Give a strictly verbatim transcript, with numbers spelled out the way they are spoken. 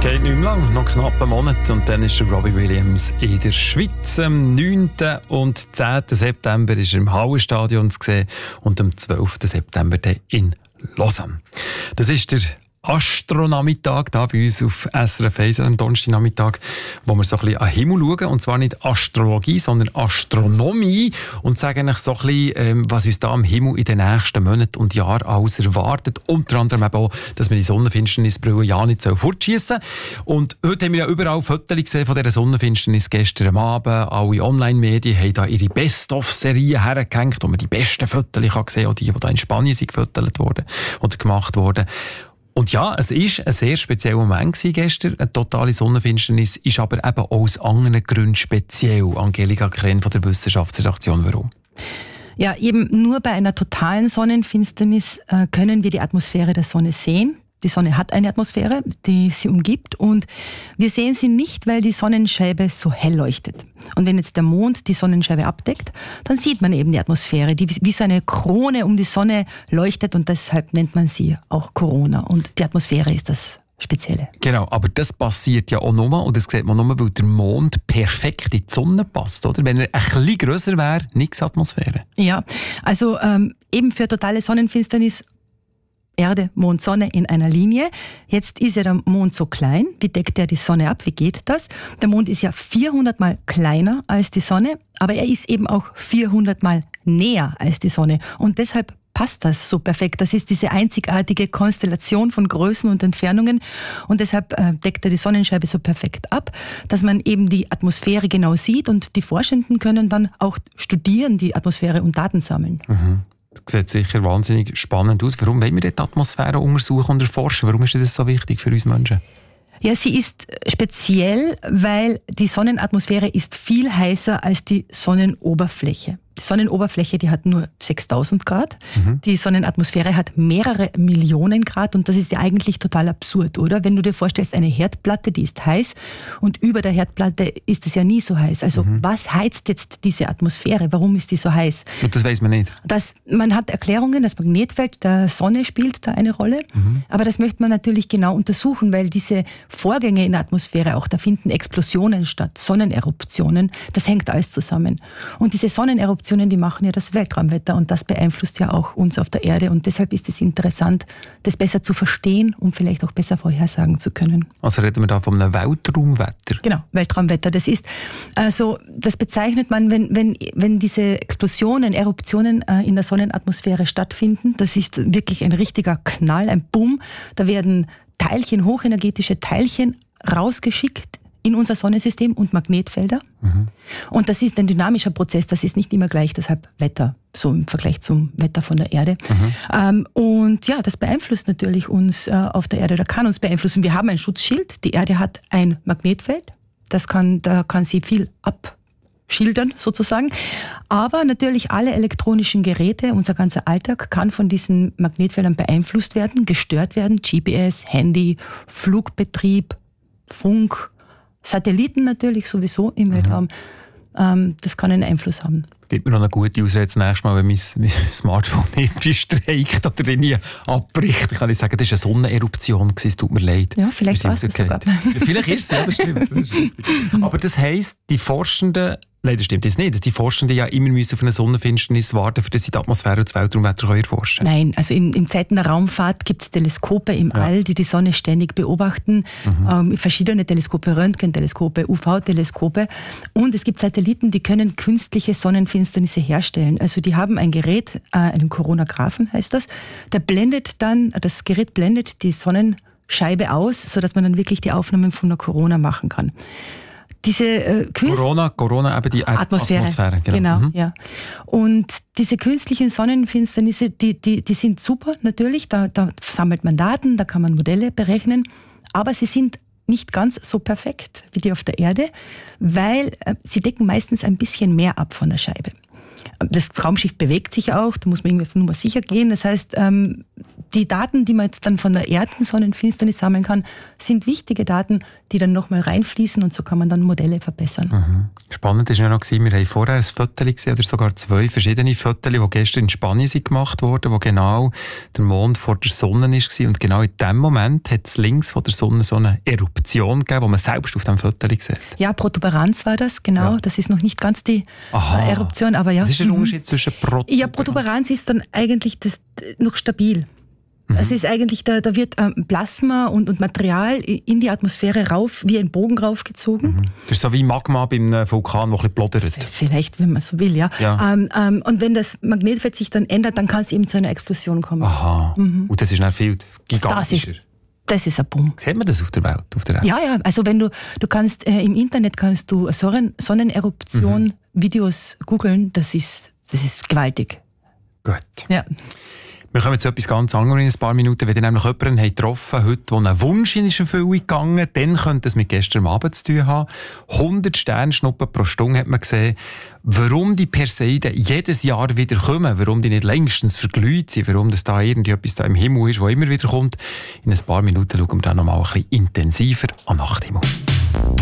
Geht nicht mehr lang, noch knapp einen Monat und dann ist Robbie Williams in der Schweiz. Am neunten und zehnten September ist er im Hallenstadion zu sehen und am zwölften September dann in Lausanne. Das ist der Astronachmittag da bei uns auf S R F eins am Donnerstagnachmittag, wo wir so ein bisschen an den Himmel schauen. Und zwar nicht Astrologie, sondern Astronomie. Und sagen euch so ein bisschen, ähm, was uns da am Himmel in den nächsten Monaten und Jahren alles erwartet. Unter anderem eben auch, dass wir die Sonnenfinsternisbrille ja nicht fortschiessen sollen. Und heute haben wir ja überall Fotos gesehen von dieser Sonnenfinsternis gestern am Abend. Alle Online-Medien haben da ihre Best-of-Serien hergehängt, wo man die besten Fotos gesehen kann, auch die, die da in Spanien sind gefotografiert wurden oder gemacht wurden. Und ja, es war ein sehr spezieller Moment gestern. Eine totale Sonnenfinsternis ist aber eben auch aus anderen Gründen speziell. Angelika Krenn von der Wissenschaftsredaktion. Warum? Ja, eben nur bei einer totalen Sonnenfinsternis äh, können wir die Atmosphäre der Sonne sehen. Die Sonne hat eine Atmosphäre, die sie umgibt, und wir sehen sie nicht, weil die Sonnenscheibe so hell leuchtet. Und wenn jetzt der Mond die Sonnenscheibe abdeckt, dann sieht man eben die Atmosphäre, die wie so eine Krone um die Sonne leuchtet, und deshalb nennt man sie auch Corona. Und die Atmosphäre ist das Spezielle. Genau, aber das passiert ja auch nur, und das sieht man nur, weil der Mond perfekt in die Sonne passt, oder? Wenn er ein bisschen grösser wäre, nichts Atmosphäre. Ja, also ähm, eben für totale Sonnenfinsternis Erde, Mond, Sonne in einer Linie. Jetzt ist ja der Mond so klein. Wie deckt er die Sonne ab? Wie geht das? Der Mond ist ja vierhundert Mal kleiner als die Sonne, aber er ist eben auch vierhundert Mal näher als die Sonne. Und deshalb passt das so perfekt. Das ist diese einzigartige Konstellation von Größen und Entfernungen. Und deshalb äh, deckt er die Sonnenscheibe so perfekt ab, dass man eben die Atmosphäre genau sieht. Und die Forschenden können dann auch studieren, die Atmosphäre, und Daten sammeln. Mhm. Das sieht sicher wahnsinnig spannend aus. Warum wollen wir die Atmosphäre untersuchen und erforschen? Warum ist das so wichtig für uns Menschen? Ja, sie ist speziell, weil die Sonnenatmosphäre ist viel heißer als die Sonnenoberfläche. Die Sonnenoberfläche, die hat nur sechstausend Grad. Mhm. Die Sonnenatmosphäre hat mehrere Millionen Grad, und das ist ja eigentlich total absurd, oder? Wenn du dir vorstellst, eine Herdplatte, die ist heiß, und über der Herdplatte ist es ja nie so heiß. Also mhm. was heizt jetzt diese Atmosphäre? Warum ist die so heiß? Und das weiß man nicht. Das, man hat Erklärungen, das Magnetfeld der Sonne spielt da eine Rolle, mhm. aber das möchte man natürlich genau untersuchen, weil diese Vorgänge in der Atmosphäre auch, da finden Explosionen statt, Sonneneruptionen, das hängt alles zusammen. Und diese Sonneneruptionen, die machen ja das Weltraumwetter, und das beeinflusst ja auch uns auf der Erde, und deshalb ist es interessant, das besser zu verstehen, um vielleicht auch besser vorhersagen zu können. Also reden wir da von einem Weltraumwetter? Genau, Weltraumwetter. Das ist, also, das bezeichnet man, wenn, wenn, wenn diese Explosionen, Eruptionen äh, in der Sonnenatmosphäre stattfinden. Das ist wirklich ein richtiger Knall, ein Boom. Da werden Teilchen, hochenergetische Teilchen rausgeschickt in unser Sonnensystem und Magnetfelder. Mhm. Und das ist ein dynamischer Prozess, das ist nicht immer gleich, deshalb Wetter, so im Vergleich zum Wetter von der Erde. Mhm. Ähm, und ja, das beeinflusst natürlich uns äh, auf der Erde, oder kann uns beeinflussen. Wir haben ein Schutzschild, die Erde hat ein Magnetfeld, das kann, da kann sie viel abschildern sozusagen. Aber natürlich alle elektronischen Geräte, unser ganzer Alltag kann von diesen Magnetfeldern beeinflusst werden, gestört werden. G P S, Handy, Flugbetrieb, Funk, Satelliten natürlich sowieso im mhm. Weltraum. Ähm, das kann einen Einfluss haben. Gibt mir noch eine gute Ausrede das nächste Mal, wenn mein, mein Smartphone irgendwie streikt oder irgendwie abbricht. Dann kann ich sagen, das war eine Sonneneruption, es tut mir leid. Ja, vielleicht war es das sogar. Ja, vielleicht ist es, ja, das stimmt. Das ist aber das heisst, die Forschenden, nein, das stimmt jetzt nicht, dass die Forschenden ja immer müssen auf eine Sonnenfinsternis warten, für das sie die Atmosphäre und das Weltraumwetter erforschen können. Nein, also in, in Zeiten der Raumfahrt gibt es Teleskope im ja. All, die die Sonne ständig beobachten. Mhm. Ähm, verschiedene Teleskope, Röntgenteleskope, U V-Teleskope. Und es gibt Satelliten, die können künstliche Sonnenfinsternisse herstellen. Also die haben ein Gerät, äh, einen Koronographen heißt das, der blendet dann, das Gerät blendet die Sonnenscheibe aus, sodass man dann wirklich die Aufnahmen von der Corona machen kann. Diese äh, Corona, Corona, eben die Atmosphäre. Atmosphäre genau, genau mhm. ja. Und diese künstlichen Sonnenfinsternisse, die, die, die sind super natürlich, da, da sammelt man Daten, da kann man Modelle berechnen, aber sie sind nicht ganz so perfekt wie die auf der Erde, weil äh, sie decken meistens ein bisschen mehr ab von der Scheibe. Das Raumschiff bewegt sich auch, da muss man irgendwie nur mal sicher gehen. Das heißt, ähm, die Daten, die man jetzt dann von der Erdensonnenfinsternis sammeln kann, sind wichtige Daten, die dann nochmal reinfließen und so kann man dann Modelle verbessern. Mhm. Spannend war ja noch, wir haben vorher ein Foto gesehen, oder sogar zwei verschiedene Fotos, die gestern in Spanien sind gemacht wurden, wo genau der Mond vor der Sonne war. Und genau in dem Moment hat es links von der Sonne so eine Eruption gegeben, die man selbst auf dem Foto sieht. Ja, Protuberanz war das, genau. Ja. Das ist noch nicht ganz die Aha. Eruption, aber ja. Was ist der Unterschied mhm. zwischen Protuberanz? Ja, Protuberanz ist dann eigentlich das, noch stabil. Mhm. Es ist eigentlich, da, da wird ähm, Plasma und, und Material in die Atmosphäre rauf, wie ein Bogen raufgezogen. Mhm. Das ist so wie Magma beim Vulkan, wo ein bisschen plodert. Vielleicht, wenn man so will, ja. ja. Ähm, ähm, und wenn das Magnetfeld sich dann ändert, dann kann es eben zu einer Explosion kommen. Aha. Mhm. Und das ist dann viel gigantischer. Das ist, das ist ein Boom. Sieht man das auf der Welt? Auf der Welt? Ja, ja. Also wenn du, du kannst äh, im Internet kannst du Sonnen, Sonneneruption mhm. Videos googeln. Das ist, das ist gewaltig. Gut. Ja. Wir kommen zu etwas ganz anderem in ein paar Minuten. Wenn ihr nämlich jemanden getroffen habt, der einen Wunsch in Erfüllung gegangen ist, dann könnte es mit gestern Abend zu tun haben. hundert Sternschnuppen pro Stunde hat man gesehen. Warum die Perseiden jedes Jahr wieder kommen, warum die nicht längstens verglüht sind, warum das da irgendetwas da im Himmel ist, das immer wieder kommt. In ein paar Minuten schauen wir dann noch mal ein bisschen intensiver an Nachthimmel.